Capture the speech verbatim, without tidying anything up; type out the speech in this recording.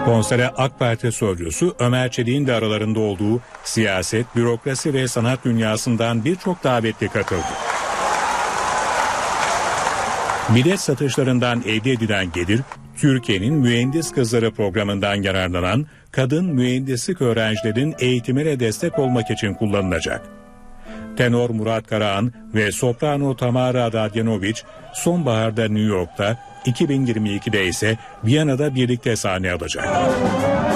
Konsere AK Parti sözcüsü Ömer Çelik'in de aralarında olduğu siyaset, bürokrasi ve sanat dünyasından birçok davetli katıldı. Bilet satışlarından elde edilen gelir, Türkiye'nin Mühendis Kızları programından yararlanan kadın mühendislik öğrencilerin eğitimine destek olmak için kullanılacak. Tenor Murat Karahan ve soprano Tamara Radjanovic sonbaharda New York'ta, iki bin yirmi ikide ise Viyana'da birlikte sahne alacak.